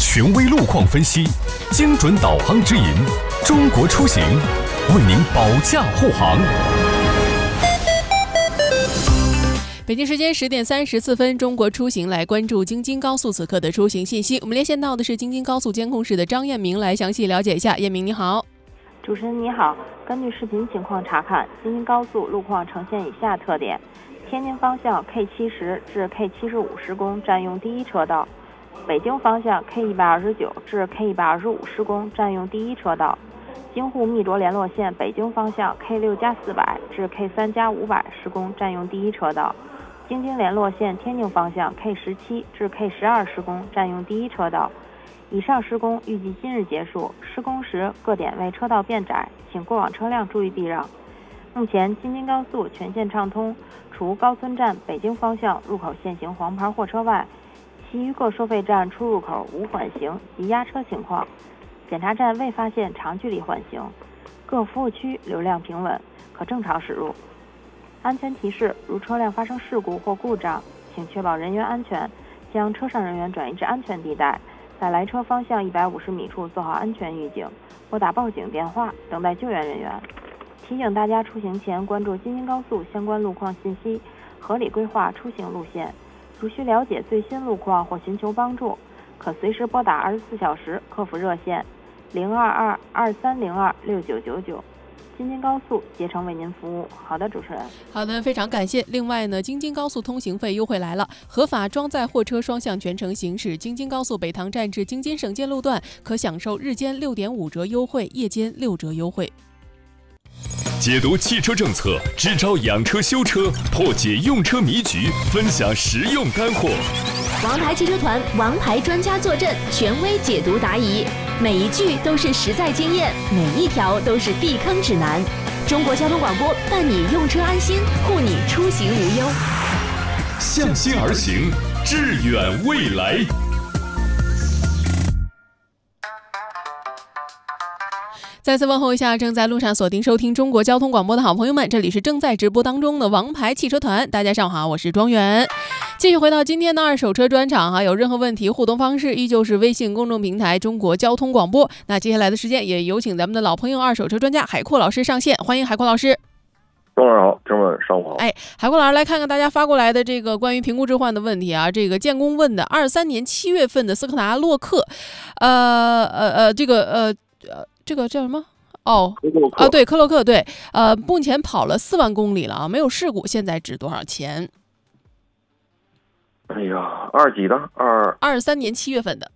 权威路况分析，精准导航指引，中国出行为您保驾护航。 北京时间10点34分，中国出行来关注京津高速此刻的出行信息。我们连线到的是京津高速监控室的张艳明，来详细了解一下。艳明你好。 主持人你好，根据视频情况查看，京津高速路况呈现以下特点：天津方向 K70 至 K75施工，占用第一车道；北京方向 K129 至 K125施工，占用第一车道；京沪密涿联络线北京方向 K6+400 至 K3+500施工，占用第一车道；京津联络线天津方向 K17 至 K12施工，占用第一车道。以上施工预计今日结束，施工时各点位车道变窄，请过往车辆注意避让。目前京津高速全线畅通，除高村站北京方向入口限行黄牌货车外，其余各收费站出入口无缓行及压车情况，检查站未发现长距离缓行，各服务区流量平稳，可正常驶入。安全提示：如车辆发生事故或故障，请确保人员安全，将车上人员转移至安全地带，在来车方向150米处做好安全预警，拨打报警电话，等待救援人员。提醒大家出行前关注京津高速相关路况信息，合理规划出行路线。如需了解最新路况或寻求帮助，可随时拨打24小时客服热线022-2302-6999。京津高速竭诚为您服务。好的，主持人。 好的，非常感谢。另外呢，京津高速通行费优惠来了，合法装载货车双向全程行驶京津高速北塘站至京津省界路段，可享受日间6.5折优惠，夜间6折优惠。 解读汽车政策，支招养车修车，破解用车迷局，分享实用干货。 王牌汽车团，王牌专家坐镇，权威解读答疑，每一句都是实在经验，每一条都是避坑指南。中国交通广播伴你用车安心，护你出行无忧。 向心而行，致远未来。 再次问候一下正在路上锁定收听中国交通广播的好朋友们，这里是正在直播当中的王牌汽车团，大家上午好，我是庄园。继续回到今天的二手车专场哈，有任何问题互动方式依旧是微信公众平台中国交通广播。那接下来的时间也有请咱们的老朋友二手车专家海阔老师上线，欢迎海阔老师。 中午好，这么上午好。 海阔老师来看看大家发过来的这个关于评估置换的问题啊。这个建工问的23年7月份的斯柯达洛克，这个叫什么？对，科洛克，对，目前跑了4万公里了啊，没有事故，现在值多少钱？ 哎呀，2几的 ？23年7月份的。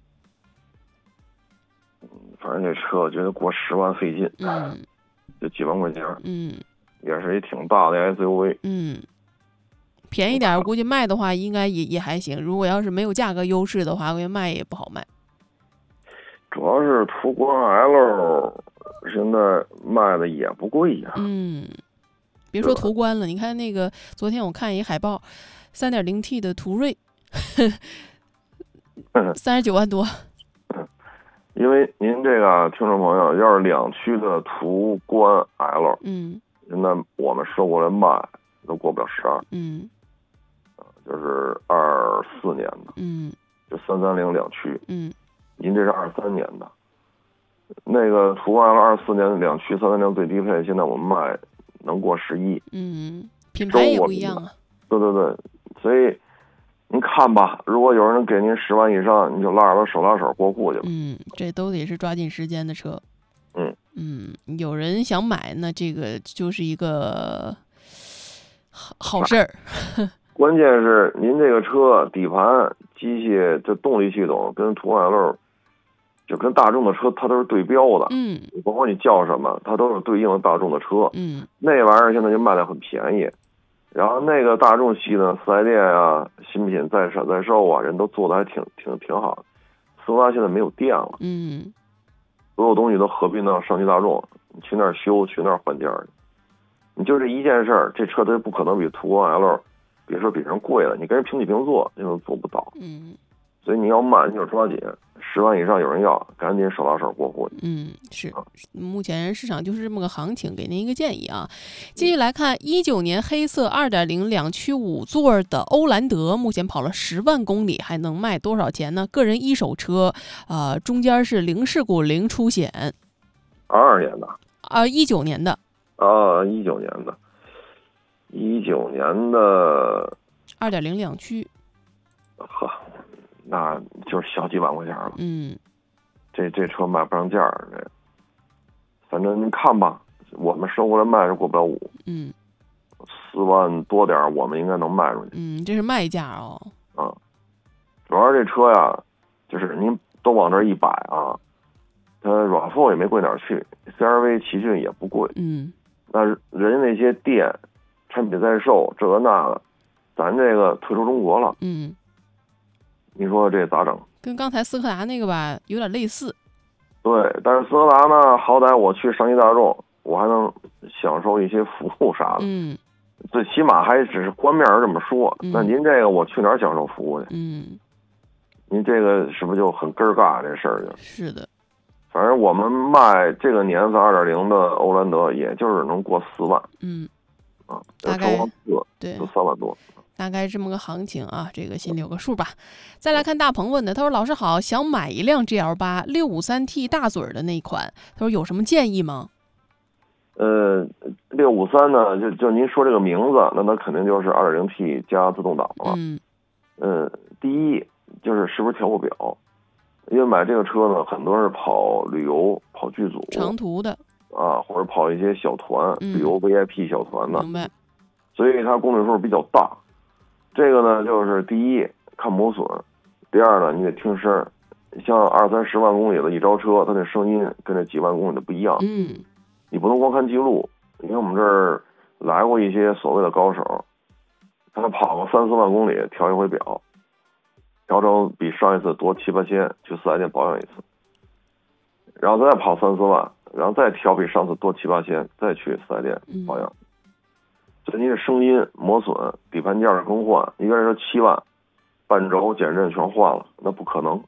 反正这车我觉得过10万费劲，就几万块钱，也是一挺大的 SUV， 便宜点，估计卖的话应该也还行。如果要是没有价格优势的话，我觉得卖也不好卖。 主要是途观 L 现在卖的也不贵呀。 别说途观了，你看那个昨天我看一海报，3.0T 的途锐，39万多。 因为您这个听众朋友，要是2驱的途观 L，现在我们收过来卖都过不了12，就是24年的，就330 2驱，您这是23年的，那个途观 L 24年2驱330最低配，现在我们卖能过11， 品牌也不一样啊。 对，所以您看吧，如果有人能给您10万以上，你就拉着手拉手过户去了。 这都得是抓紧时间的车。有人想买，那这个就是一个好事儿。 关键是您这个车底盘、机械、这动力系统跟途观 L 就跟大众的车它都是对标的，甭管你叫什么，它都是对应的大众的车，那玩意儿现在就卖的很便宜，然后那个大众系的4S店啊、新品在售啊，人都做的还挺好的。斯柯达现在没有店了，所有东西都合并到上汽大众，你去那儿修，去那儿换件儿，你就这一件事儿，这车它不可能比途观 L 别说比人贵了，你跟人平起平坐，那都做不到。所以你要慢，你就抓紧 10万以上有人要，赶紧手拉手过户。 是，目前市场就是这么个行情，给您一个建议啊。继续来看，19年黑色 2.0 两驱5座的欧蓝德，目前跑了10万公里，还能卖多少钱呢？个人一手车，中间是零事故零出险。 22年的 19年的 19年的19年的 2.0 两驱， 呵，那就是小几万块钱了。这车卖不上价儿，这反正您看吧，我们收过来卖是过不了5。4万多点我们应该能卖出去。 这是卖价哦。 主要这车呀，就是您都往这一摆啊，它软货也没贵哪儿去 ，CRV 奇骏也不贵。那人家那些店产品在售这个那个，咱这个退出中国了。你说这咋整？ 跟刚才斯柯达那个吧有点类似。 对，但是斯柯达呢，好歹我去上汽大众，我还能享受一些服务啥的。最起码还只是官面这么说。那您这个我去哪儿享受服务去？您这个是不是就很根儿尬这事儿就？ 是的。 反正我们卖这个年份2.0的欧蓝德，也就是能过4万。 大概对，就3万多。 大概这么个行情啊，这个心里有个数吧。再来看大鹏问的，他说：“老师好，想买一辆 GL8 653T 大嘴的那一款，他说有什么建议吗 ？653呢，就您说这个名字，那它肯定就是 2.0T 加自动挡了。第一就是是不是调过表，因为买这个车呢，很多是跑旅游、跑剧组、 长途的或者跑一些小团、旅游 VIP 小团的， 明白？ 所以它公里数比较大。这个呢，就是第一看磨损，第二呢，你得听声。像20-30万公里的一招车，它的声音跟这几万公里的不一样。你不能光看记录，因为我们这儿来过一些所谓的高手，他跑个3-4万公里调一回表，调成比上一次多7-8千，去4S店保养一次，然后再跑3-4万，然后再调比上次多7-8千，再去4S店保养。所以您的声音磨损、底盘件的更换，一个人说7万，半轴、减震全换了，那不可能。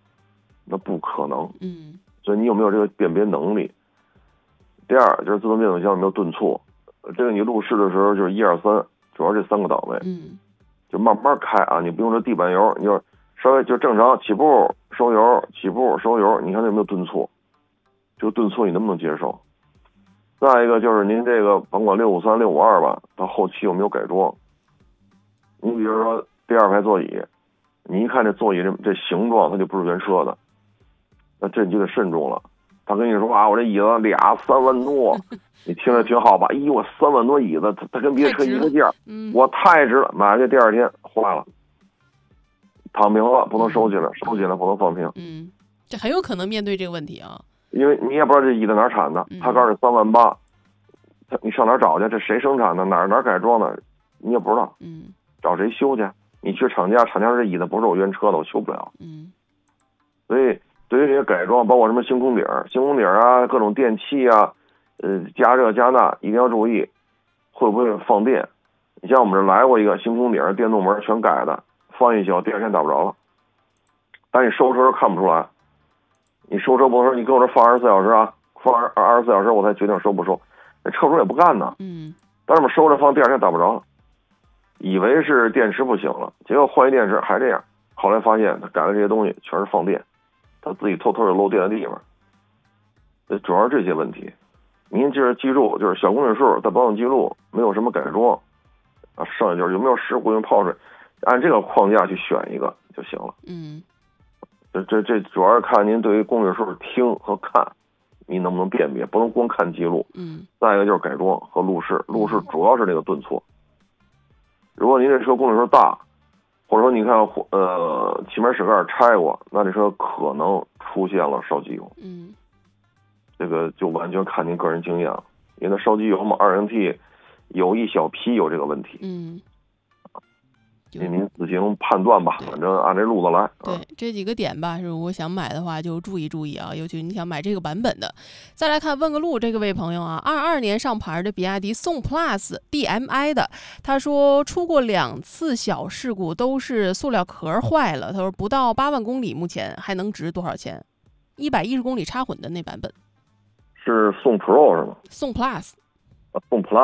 所以你有没有这个辨别能力？第二就是自动变速箱有没有顿挫，这个你入市的时候就是1、2、3，主要这3个档位。就慢慢开啊，你不用这地板油，你就稍微就正常起步收油，起步收油，你看有没有顿挫？这个顿挫你能不能接受？再一个就是您这个甭管653、652吧，它后期有没有改装？你比如说第2排座椅，你一看这座椅这形状，它就不是原车的，那这你就得慎重了。他跟你说我这椅子3万多，你听着挺好吧？我3万多椅子，它跟别的车一个价，我太值了。买这第2天坏了，躺平了，不能收起来，收起来不能放平。 这很有可能面对这个问题啊。 因为你也不知道这椅子哪儿产的，他告诉你3万8，你上哪儿找去？这谁生产的？哪儿改装的？你也不知道。找谁修去？你去厂家，厂家说这椅子不是我原车的，我修不了。所以对于这些改装，包括什么星空顶啊，各种电器啊，加热加纳，一定要注意会不会放电。你像我们这来过一个星空顶，电动门全改的，放一宿，第2天打不着了。但你收车看不出来。你收车不能说你给我这放24小时啊，放24小时我才决定收不收，那车主也不干呢。但是我们收着放，第2天打不着了，以为是电池不行了，结果换一电池还这样。后来发现他改的这些东西全是放电，他自己偷偷有漏电的地方。主要是这些问题，您就是记住，就是小公里数的保养记录，没有什么改装啊，剩下就是有没有事故、用泡水，按这个框架去选一个就行了。这主要是看您对于公里数听和看，你能不能辨别，不能光看记录。再一个就是改装和路试主要是这个顿挫。如果您这车公里数大，或者说你看气门室盖拆过，那这车可能出现了烧机油。这个就完全看您个人经验了，因为它烧机油嘛，2.0T 有一小批有这个问题。 您自行判断吧，反正按这路子来。 对，这几个点吧，如果想买的话就注意注意啊，尤其你想买这个版本的。再来看问个路这个位朋友啊，22年上牌的比亚迪宋 Plus DMI 的，他说出过2次小事故，都是塑料壳坏了。他说不到8万公里，目前还能值多少钱？110公里插混的那版本。 是宋 Pro 是吗？ 宋 Plus。 宋 Plus。